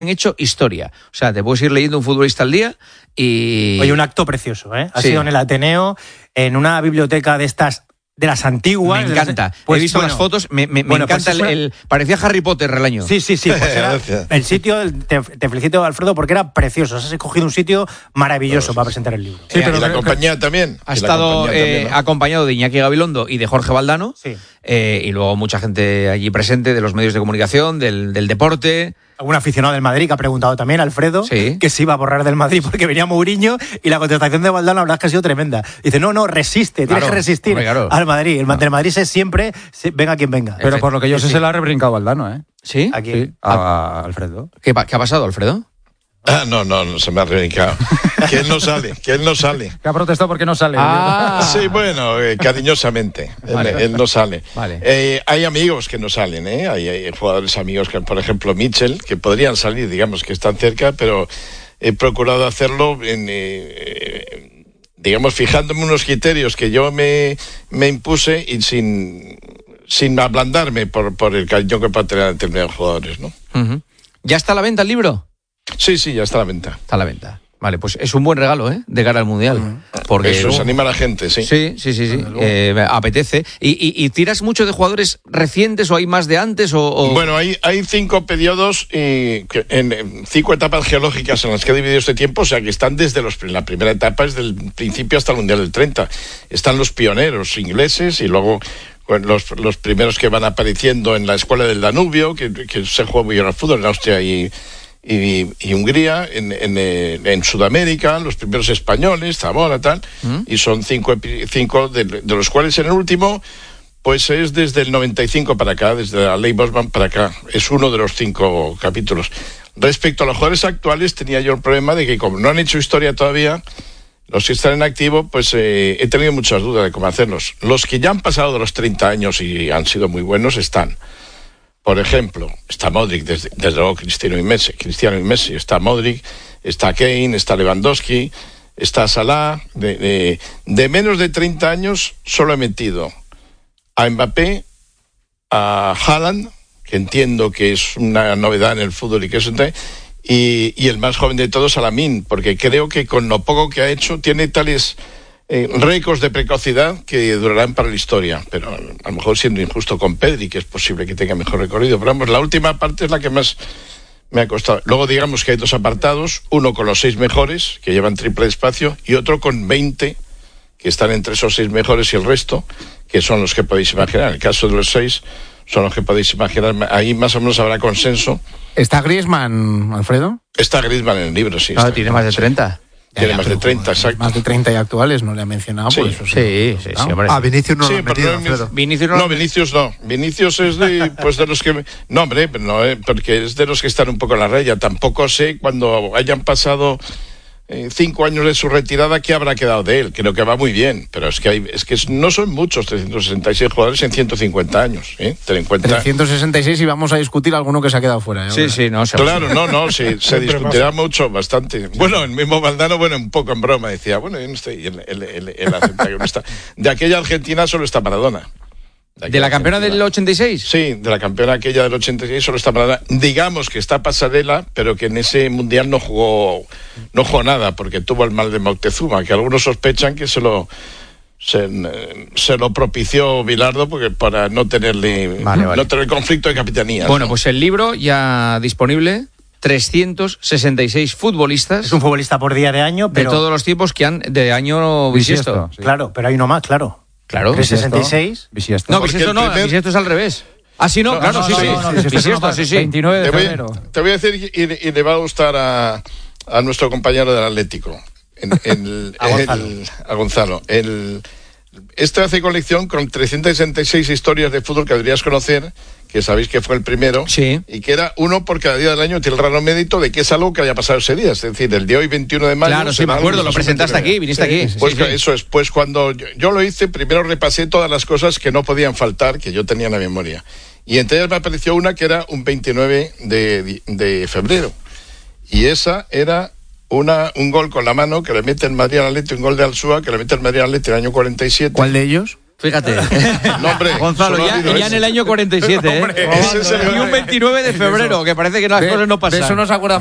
hecho historia. O sea, te puedes ir leyendo un futbolista al día y... Oye, un acto precioso, ¿eh? Ha Sí. sido en el Ateneo, en una biblioteca de estas, de las antiguas. Me encanta. Pues, he visto las fotos, me encanta pues parecía Harry Potter el año. Sí, pues era el sitio, te felicito, Alfredo, porque era precioso. Has escogido un sitio maravilloso para presentar el libro. Sí, pero y la compañía también. Ha estado ¿no? Acompañado de Iñaki Gabilondo y de Jorge Valdano. Sí. Y luego mucha gente allí presente de los medios de comunicación, del deporte. Algún aficionado del Madrid que ha preguntado también, Alfredo, sí, que se iba a borrar del Madrid porque venía Mourinho, y la contestación de Valdano, la verdad es que ha sido tremenda. Dice, no, resiste, tienes que resistir al Madrid. El del Madrid es siempre, venga quien venga. Pero por lo que yo sé, se la ha rebrincado Valdano, ¿eh? ¿Sí? ¿A quién? Sí, a Alfredo. ¿Qué ha pasado, Alfredo? No, se me ha rebrincado. Que él no sale. Que ha protestado porque no sale. Sí, bueno, cariñosamente. Vale. Él no sale. Vale. Hay amigos que no salen, ¿eh? Hay jugadores amigos, que, por ejemplo, Mitchell, que podrían salir, digamos, que están cerca, pero he procurado hacerlo digamos, fijándome unos criterios que yo me impuse y sin ablandarme por el cariño que puedan tener a determinados jugadores, ¿no? Uh-huh. ¿Ya está a la venta el libro? Sí, ya está a la venta. Está a la venta. Vale, pues es un buen regalo, ¿eh? De cara al Mundial. Porque eso se anima a la gente, sí. Sí. Apetece. ¿Y tiras mucho de jugadores recientes o hay más de antes? Bueno, hay 5 periodos, en 5 etapas geológicas en las que he dividido este tiempo, o sea que están desde la primera etapa, desde el principio hasta el Mundial del 30. Están los pioneros ingleses y luego los primeros que van apareciendo en la Escuela del Danubio, que se juega muy bien al fútbol en Austria y Hungría, en Sudamérica, los primeros españoles, Zamora, tal, y son 5 de los cuales en el último, pues es desde el 95 para acá, desde la ley Bosman para acá, es uno de los 5 capítulos. Respecto a los jugadores actuales, tenía yo el problema de que como no han hecho historia todavía, los que están en activo, pues he tenido muchas dudas de cómo hacerlos. Los que ya han pasado de los 30 años y han sido muy buenos están. Por ejemplo, está Modric, desde luego Cristiano y Messi, está Modric, está Kane, está Lewandowski, está Salah. De menos de 30 años solo he metido a Mbappé, a Haaland, que entiendo que es una novedad en el fútbol y el más joven de todos, a Lamine, porque creo que con lo poco que ha hecho tiene tales récords de precocidad que durarán para la historia, pero a lo mejor siendo injusto con Pedri, que es posible que tenga mejor recorrido, pero vamos, la última parte es la que más me ha costado. Luego digamos que hay 2 apartados, uno con los 6 mejores, que llevan triple espacio, y otro con 20, que están entre esos 6 mejores y el resto, que son los que podéis imaginar. En el caso de los 6, son los que podéis imaginar, ahí más o menos habrá consenso. ¿Está Griezmann, Alfredo? Está Griezmann en el libro, sí. Claro, tiene más de 30. Tiene más de 30, exacto. Más de 30 y actuales, no le ha mencionado, sí. Por eso. Sí, hombre. Vinicius no lo ha metido, Alfredo. Vinicius no. Vinicius es de los que... No, hombre, porque es de los que están un poco en la raya. Tampoco sé, cuando hayan pasado 5 años de su retirada, qué habrá quedado de él. Creo que va muy bien, pero es que no son muchos 366 jugadores en 150 años. Ten en cuenta. 366 y vamos a discutir alguno que se ha quedado fuera. Sí, no. Claro, se discutirá mucho, bastante. Bueno, el mismo Valdano, un poco en broma, decía, yo no estoy, él acepta que no está. De aquella Argentina solo está Maradona. ¿De la campeona del 86? Sí, de la campeona aquella del 86 solo está Maradona. Digamos que está Pasarela, pero que en ese mundial no jugó nada, porque tuvo el mal de Moctezuma, que algunos sospechan que se lo propició Bilardo porque para no tenerle no tener conflicto de capitanías. Bueno, pues el libro ya disponible. 366 futbolistas. Es un futbolista por día de año, pero... De todos los tiempos que han de año bisiesto. Sí. Claro, pero hay uno más, claro. 366. Bisiesto. No, bisiesto no, bisiesto es al revés. Ah, sí, no, claro, sí. Bisiesto, sí. 29 de febrero. Te voy a decir, y le va a gustar a nuestro compañero del Atlético, a Gonzalo. Este hace colección con 366 historias de fútbol que deberías conocer, que sabéis que fue el primero, y que era uno por cada día del año, tiene el raro mérito de que es algo que haya pasado ese día, es decir, el de hoy 21 de mayo. Claro, sí, me acuerdo, lo presentaste aquí, viniste aquí. Eso es, pues cuando yo lo hice, primero repasé todas las cosas que no podían faltar, que yo tenía en la memoria, y entre ellas me apareció una que era un 29 de febrero, y esa era un gol con la mano que le mete el Madrid al Atlético, un gol de Alsúa que le mete el Madrid al Atlético en el año 47. ¿Cuál de ellos? Fíjate. No, hombre, Gonzalo, ya en el año 47, hombre, y un 29 de febrero, que parece que las cosas no pasan. De eso no se acuerda